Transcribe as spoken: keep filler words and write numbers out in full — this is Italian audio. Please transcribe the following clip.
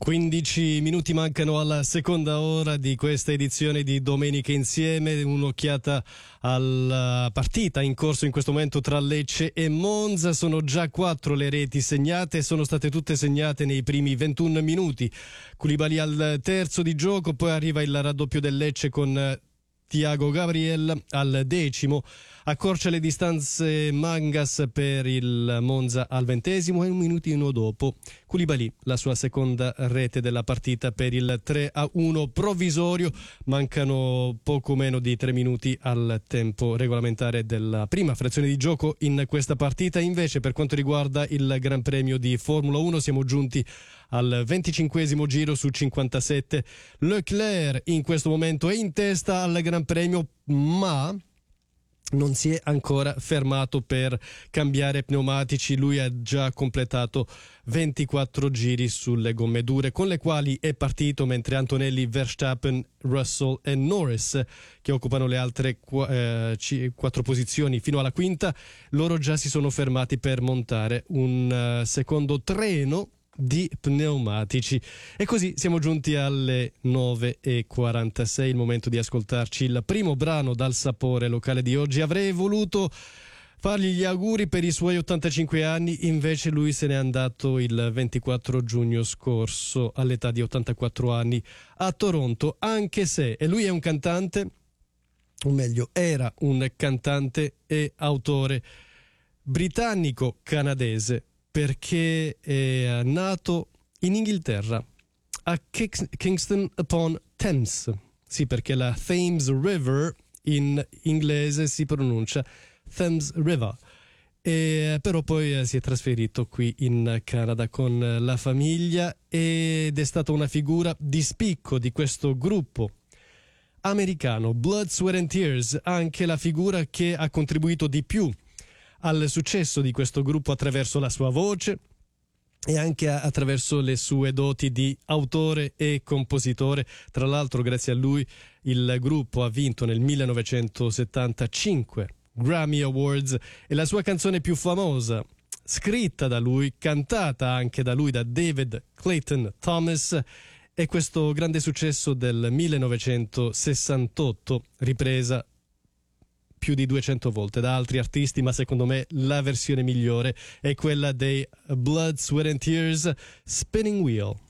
quindici minuti mancano alla seconda ora di questa edizione di Domenica Insieme. Un'occhiata alla partita in corso in questo momento tra Lecce e Monza. Sono già quattro le reti segnate, sono state tutte segnate nei primi ventuno minuti. Koulibaly al terzo di gioco, poi arriva il raddoppio del Lecce con Thiago Gabriel al decimo, accorcia le distanze Mangas per il Monza al ventesimo e un minutino dopo Koulibaly, la sua seconda rete della partita per il tre a uno provvisorio. Mancano poco meno di tre minuti al tempo regolamentare della prima frazione di gioco in questa partita. Invece, per quanto riguarda il Gran Premio di Formula uno, siamo giunti al venticinquesimo giro su cinquantasette. Leclerc in questo momento è in testa al Gran Premio, ma non si è ancora fermato per cambiare pneumatici. Lui ha già completato ventiquattro giri sulle gomme dure, con le quali è partito, mentre Antonelli, Verstappen, Russell e Norris, che occupano le altre qu- eh, c- quattro posizioni fino alla quinta, loro già si sono fermati per montare un uh, secondo treno di pneumatici. E così siamo giunti alle nove e quarantasei, il momento di ascoltarci il primo brano dal sapore locale di oggi. Avrei voluto fargli gli auguri per i suoi ottantacinque anni, invece lui se n'è andato il ventiquattro giugno scorso all'età di ottantaquattro anni a Toronto, anche se e lui è un cantante, o meglio era un cantante e autore britannico-canadese, perché è nato in Inghilterra, a Kingston upon Thames. Sì, perché la Thames River in inglese si pronuncia Thames River. E però poi si è trasferito qui in Canada con la famiglia ed è stata una figura di spicco di questo gruppo americano, Blood, Sweat and Tears, anche la figura che ha contribuito di più al successo di questo gruppo attraverso la sua voce e anche attraverso le sue doti di autore e compositore. Tra l'altro, grazie a lui il gruppo ha vinto nel millenovecentosettantacinque Grammy Awards e la sua canzone più famosa, scritta da lui, cantata anche da lui, da David Clayton Thomas, è questo grande successo del millenovecentosessantotto, ripresa più di duecento volte da altri artisti, ma secondo me la versione migliore è quella dei Blood, Sweat and Tears, Spinning Wheel.